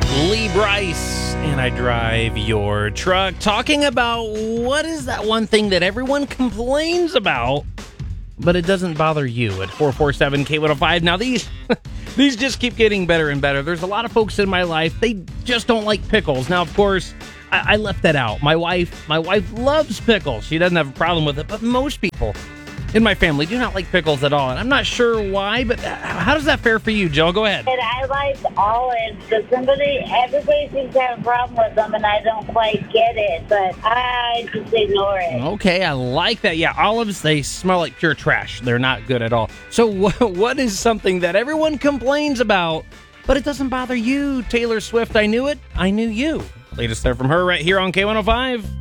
Lee Bryce, and I drive your truck. Talking about what is that one thing that everyone complains about, but it doesn't bother you at 447K105. Now, these just keep getting better and better. There's a lot of folks in my life, they just don't like pickles. Now, of course, I left that out. My wife loves pickles. She doesn't have a problem with it, but most people in my family do not like pickles at all. And I'm not sure why, but how does that fare for you, Joe? Go ahead. And I like olives, but everybody seems to have a problem with them, and I don't quite get it, but I just ignore it. Okay, I like that. Yeah, olives, they smell like pure trash. They're not good at all. So what is something that everyone complains about, but it doesn't bother you? Taylor Swift, I Knew It, I Knew You. Latest there from her right here on K105.